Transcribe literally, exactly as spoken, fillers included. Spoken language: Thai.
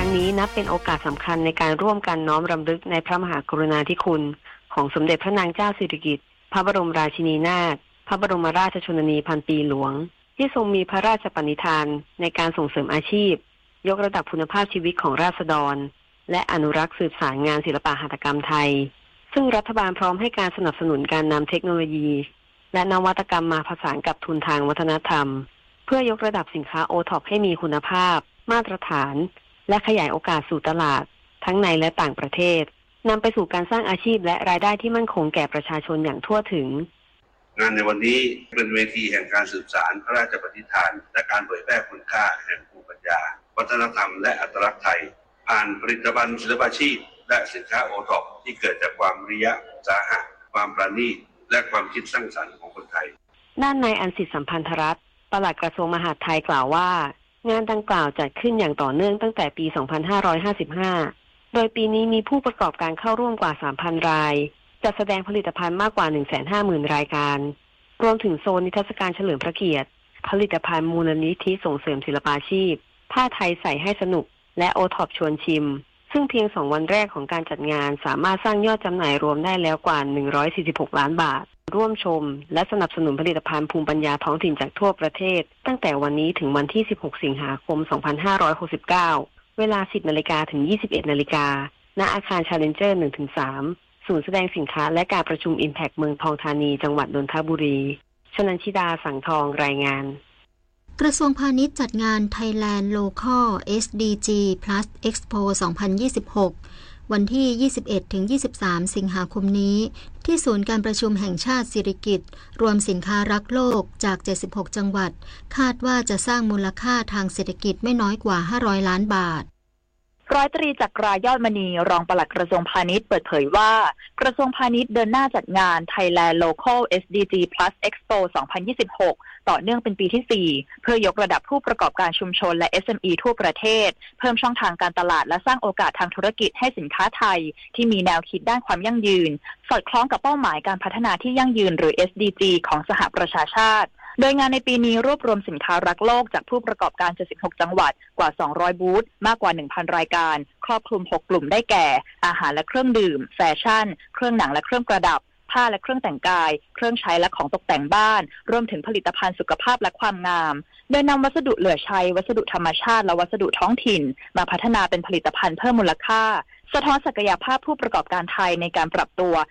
งนี้นับเป็นโอกาสสำคัญในการร่วมกันน้อมรำลึกในพระมหากรุณาธิคุณของสมเด็จพระนางเจ้าสิริกิติ์พระบรมราชินีนาถพระบรมราชชนนีพันปีหลวงที่ทรงมีพระราชปณิธานในการส่งเสริมอาชีพยกระดับคุณภาพชีวิตของราษฎรและอนุรักษ์สืบสานงานศิลปหัตถกรรมไทยซึ่งรัฐบาลพร้อมให้การสนับสนุนการนำเทคโนโลยีและนวัตกรรมมาผสานกับทุนทางวัฒนธรรมเพื่อยกระดับสินค้า โอ ท็อป ให้มีคุณภาพมาตรฐานและขยายโอกาสสู่ตลาดทั้งในและต่างประเทศนำไปสู่การสร้างอาชีพและรายได้ที่มั่นคงแก่ประชาชนอย่างทั่วถึงงานในวันนี้เป็นเวทีแห่งการสืบสานพระราชปณิธานและการเผยแพร่คุณค่าแห่งภูมิปัญญาวัฒนธรรมและอัตลักษณ์ไทยผ่านผลิตภัณฑ์ศิลปาชีพและสินค้า โอ ท็อป ที่เกิดจากความวิริยะอุตสาหะความประณีตและความคิดสร้างสรรค์ของคนไทยด้านนายอันสิทธิ์สัมพันธรัตน์ปลัดกระทรวงมหาดไทยกล่าวว่างานดังกล่าวจัดขึ้นอย่างต่อเนื่องตั้งแต่ปี สองพันห้าร้อยห้าสิบห้า โดยปีนี้มีผู้ประกอบการเข้าร่วมกว่า สามพัน รายจัดแสดงผลิตภัณฑ์มากกว่า หนึ่งแสนห้าหมื่น รายการรวมถึงโซนนิทรรศการเฉลิมพระเกียรติผลิตภัณฑ์มูลนิธิส่งเสริมศิลปาชีพผ้าไทยใส่ให้สนุกและโอท็อปชวนชิมซึ่งเพียงสองวันแรกของการจัดงานสามารถสร้างยอดจำหน่ายรวมได้แล้วกว่าหนึ่งร้อยสี่สิบหกล้านบาทร่วมชมและสนับสนุนผลิตภัณฑ์ภูมิปัญญาท้องถิ่นจากทั่วประเทศตั้งแต่วันนี้ถึงวันที่สิบหกสิงหาคมสองพันห้าร้อยหกสิบเก้าเวลา สิบนาฬิกา ถึง ยี่สิบเอ็ดนาฬิกาณอาคาร Challenger หนึ่งถึงสาม ศูนย์แสดงสินค้าและการประชุม Impact เมืองทองธานีจังหวัดนนทบุรีชนัญชิดาสังทองรายงานกระทรวงพาณิชย์จัดงาน Thailand Local เอส ดี จี Plus Expo สองพันยี่สิบหกวันที่ ยี่สิบเอ็ดถึงยี่สิบสาม สิงหาคมนี้ที่ศูนย์การประชุมแห่งชาติสิริกิติ์รวมสินค้ารักโลกจากเจ็ดสิบหกจังหวัดคาดว่าจะสร้างมูลค่าทางเศรษฐกิจไม่น้อยกว่าห้าร้อยล้านบาทร้อยตรีจักรายอดมณีรองปลัดกระทรวงพาณิชย์เปิดเผยว่ากระทรวงพาณิชย์เดินหน้าจัดงาน Thailand Local เอส ดี จี Plus Expo สองพันยี่สิบหกต่อเนื่องเป็นปีที่สี่เพื่อยกระดับผู้ประกอบการชุมชนและ เอส เอ็ม อี ทั่วประเทศเพิ่มช่องทางการตลาดและสร้างโอกาสทางธุรกิจให้สินค้าไทยที่มีแนวคิดด้านความยั่งยืนสอดคล้องกับเป้าหมายการพัฒนาที่ยั่งยืนหรือ เอส ดี จี ของสหประชาชาติโดยงานในปีนี้รวบรวมสินค้ารักโลกจากผู้ประกอบการเจ็ดสิบหกจังหวัดกว่าสองร้อยบูธมากกว่า หนึ่งพัน รายการครอบคลุมหกกลุ่มได้แก่อาหารและเครื่องดื่มแฟชั่นเครื่องหนังและเครื่องประดับผ้าและเครื่องแต่งกายเครื่องใช้และของตกแต่งบ้านรวมถึงผลิตภัณฑ์สุขภาพและความงามโดยนำวัสดุเหลือใช้วัสดุธรรมชาติและวัสดุท้องถิ่นมาพัฒนาเป็นผลิตภัณฑ์เพิ่มมูลค่าสะท้อนศักยภาพผู้ประกอบการไทยในการปรับตัว